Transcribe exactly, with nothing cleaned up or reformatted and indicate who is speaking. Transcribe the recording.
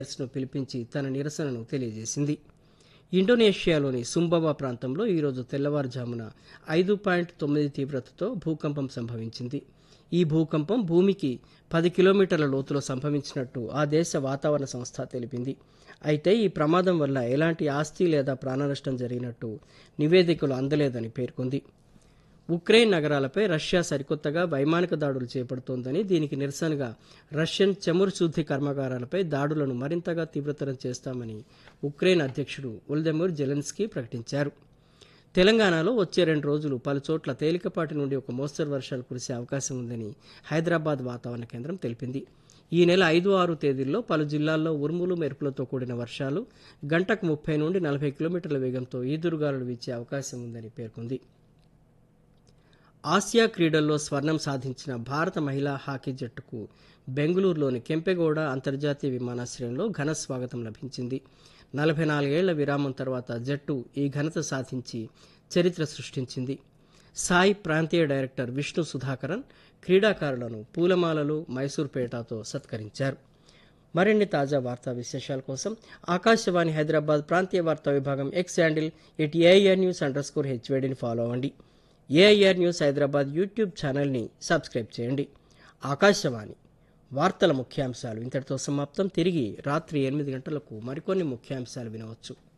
Speaker 1: ను పిలిపించి తన నిరసనను తెలియజేసింది. ఇండోనేషియాలోని సుంబవా ప్రాంతంలో ఈరోజు తెల్లవారుజామున ఐదు పాయింట్ తొమ్మిది తీవ్రతతో భూకంపం సంభవించింది. ఈ భూకంపం భూమికి పది కిలోమీటర్ల లోతులో సంభవించినట్టు ఆ దేశ వాతావరణ సంస్థ తెలిపింది. అయితే ఈ ప్రమాదం వల్ల ఎలాంటి ఆస్తి లేదా ప్రాణనష్టం జరిగినట్టు నివేదికలు అందలేదని పేర్కొంది. ఉక్రెయిన్ నగరాలపై రష్యా సరికొత్తగా వైమానిక దాడులు చేపడుతోందని, దీనికి నిరసనగా రష్యన్ చమురు శుద్ధి కర్మాగారాలపై దాడులను మరింతగా తీవ్రతరం చేస్తామని ఉక్రెయిన్ అధ్యక్షుడు వోల్దెమిర్ జెలెన్స్కీ ప్రకటించారు. తెలంగాణలో వచ్చే రెండు రోజులు పలుచోట్ల తేలికపాటి నుండి ఒక మోస్తరు వర్షాలు కురిసే అవకాశం ఉందని హైదరాబాద్ వాతావరణ కేంద్రం తెలిపింది. ఈ నెల ఐదు ఆరు తేదీల్లో పలు జిల్లాల్లో ఉరుములు మెరుపులతో కూడిన వర్షాలు, గంటకు ముప్పై నుండి నలభై కిలోమీటర్ల వేగంతో ఈదురుగాలులు వీచే అవకాశం ఉందని పేర్కొంది. ఆసియా క్రీడల్లో స్వర్ణం సాధించిన భారత మహిళా హాకీ జట్టుకు బెంగళూరులోని కెంపెగౌడ అంతర్జాతీయ విమానాశ్రయంలో ఘన స్వాగతం లభించింది. నలభై నాలుగేళ్ల విరామం తర్వాత జట్టు ఈ ఘనత సాధించి చరిత్ర సృష్టించింది. సాయి ప్రాంతీయ డైరెక్టర్ విష్ణు సుధాకరన్ క్రీడాకారులను పూలమాలలు, మైసూర్ పేటతో సత్కరించారు. మరిన్ని తాజా వార్తా విశేషాల కోసం ఆకాశవాణి హైదరాబాద్ ప్రాంతీయ వార్తా విభాగం X handle at AIR news under score హెచ్వేడిని follow అవ్వండి. ఏఐఆర్ న్యూస్ హైదరాబాద్ యూట్యూబ్ ఛానల్ని సబ్స్క్రైబ్ చేయండి. ఆకాశవాణి వార్తల ముఖ్యాంశాలు ఇంతటితో సమాప్తం. తిరిగి రాత్రి ఎనిమిది గంటలకు మరికొన్ని ముఖ్యాంశాలు వినవచ్చు.